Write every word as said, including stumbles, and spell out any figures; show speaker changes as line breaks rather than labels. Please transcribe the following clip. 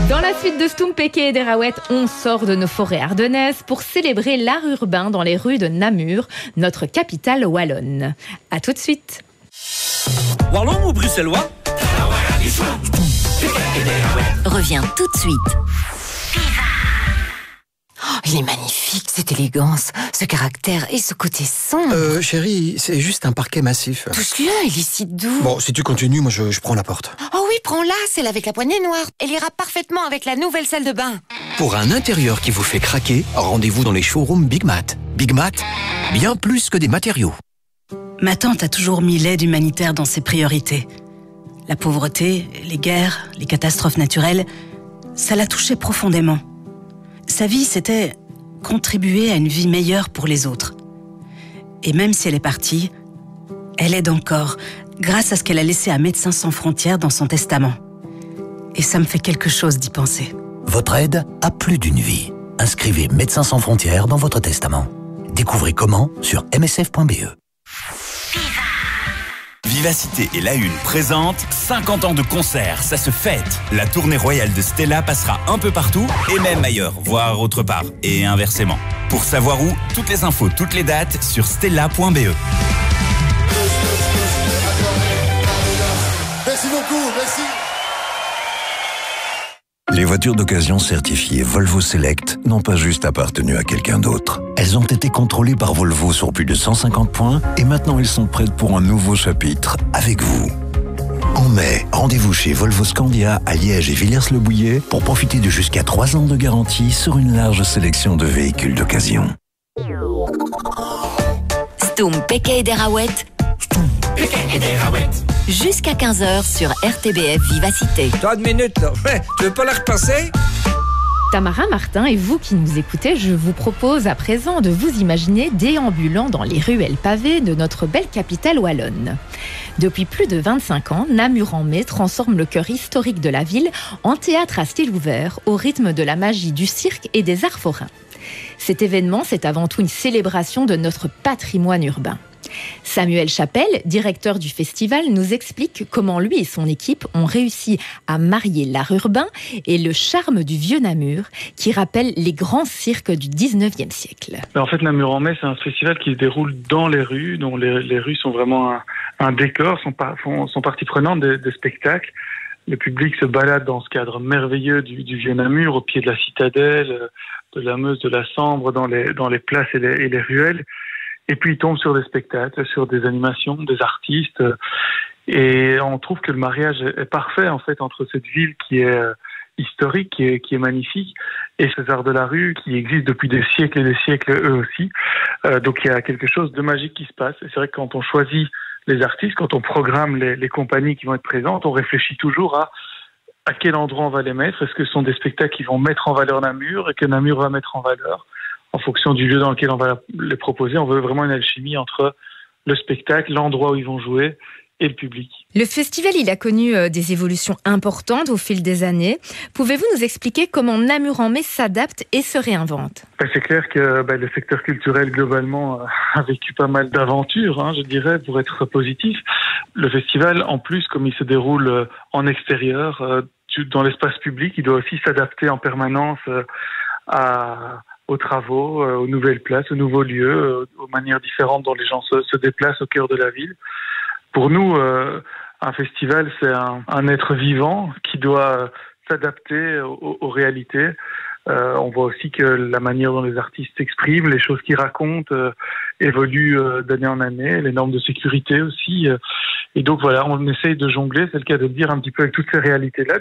Dans la suite de Stoum, Péké et Dérawet, on sort de nos forêts ardennaises pour célébrer l'art urbain dans les rues de Namur, notre capitale wallonne. A tout de suite.
Wallon ou bruxellois?
Revient tout de suite. Oh, il est magnifique, cette élégance, ce caractère et ce côté sombre.
Euh, chérie, c'est juste un parquet massif.
Touche-le, il est si doux.
Bon, si tu continues, moi je, je prends la porte.
Oh oui, prends-la, celle avec la poignée noire. Elle ira parfaitement avec la nouvelle salle de bain.
Pour un intérieur qui vous fait craquer, rendez-vous dans les showrooms Big Mat. Big Mat, bien plus que des matériaux.
Ma tante a toujours mis l'aide humanitaire dans ses priorités. La pauvreté, les guerres, les catastrophes naturelles, ça la touchait profondément. Sa vie, c'était contribuer à une vie meilleure pour les autres. Et même si elle est partie, elle aide encore, grâce à ce qu'elle a laissé à Médecins sans frontières dans son testament. Et ça me fait quelque chose d'y penser.
Votre aide a plus d'une vie. Inscrivez Médecins sans frontières dans votre testament. Découvrez comment sur m s f point b e.
Vivacité et La Une présente cinquante ans de concert, ça se fête. La tournée royale de Stella passera un peu partout et même ailleurs, voire autre part, et inversement. Pour savoir où, toutes les infos, toutes les dates sur stella point b e.
Merci beaucoup, merci.
Les voitures d'occasion certifiées Volvo Select n'ont pas juste appartenu à quelqu'un d'autre. Elles ont été contrôlées par Volvo sur plus de cent cinquante points et maintenant elles sont prêtes pour un nouveau chapitre avec vous. En mai, rendez-vous chez Volvo Scandia à Liège et Villers-le-Bouillet pour profiter de jusqu'à trois ans de garantie sur une large sélection de véhicules d'occasion.
Stoum, Péké et Dérawet. Jusqu'à quinze heures sur R T B F Vivacité.
T'as une minute là, ouais, tu veux pas la repasser?
Tamara Martin et vous qui nous écoutez, je vous propose à présent de vous imaginer déambulant dans les ruelles pavées de notre belle capitale wallonne. Depuis plus de vingt-cinq ans, Namur-en-Mai transforme le cœur historique de la ville en théâtre à ciel ouvert au rythme de la magie du cirque et des arts forains. Cet événement, c'est avant tout une célébration de notre patrimoine urbain. Samuel Chapelle, directeur du festival, nous explique comment lui et son équipe ont réussi à marier l'art urbain et le charme du vieux Namur, qui rappelle les grands cirques du dix-neuvième siècle.
En fait, Namur-en-Mai, c'est un festival qui se déroule dans les rues, dont les, les rues sont vraiment un, un décor, sont, par, sont partie prenante des, des spectacles. Le public se balade dans ce cadre merveilleux du, du vieux Namur, au pied de la citadelle, de la Meuse, de la Sambre, dans les, dans les places et les, et les ruelles. Et puis, il tombe sur des spectacles, sur des animations, des artistes. Et on trouve que le mariage est parfait, en fait, entre cette ville qui est historique, qui est, qui est magnifique, et ces arts de la rue qui existent depuis des siècles et des siècles, eux aussi. Euh, donc, il y a quelque chose de magique qui se passe. Et c'est vrai que quand on choisit les artistes, quand on programme les, les compagnies qui vont être présentes, on réfléchit toujours à à quel endroit on va les mettre. Est-ce que ce sont des spectacles qui vont mettre en valeur Namur et que Namur va mettre en valeur en fonction du lieu dans lequel on va les proposer? On veut vraiment une alchimie entre le spectacle, l'endroit où ils vont jouer et le public.
Le festival, il a connu euh, des évolutions importantes au fil des années. Pouvez-vous nous expliquer comment Namur-en-Mai s'adapte et se réinvente?
Ben, c'est clair que ben, le secteur culturel, globalement, euh, a vécu pas mal d'aventures, hein, je dirais, pour être positif. Le festival, en plus, comme il se déroule euh, en extérieur, euh, dans l'espace public, il doit aussi s'adapter en permanence euh, à... aux travaux, euh, aux nouvelles places, aux nouveaux lieux, euh, aux manières différentes dont les gens se, se déplacent au cœur de la ville. Pour nous, euh, un festival, c'est un, un être vivant qui doit euh, s'adapter aux, aux réalités. Euh, on voit aussi que la manière dont les artistes s'expriment, les choses qu'ils racontent euh, évoluent euh, d'année en année, les normes de sécurité aussi. Euh, et donc voilà, on essaye de jongler, c'est le cas de le dire, un petit peu avec toutes ces réalités-là.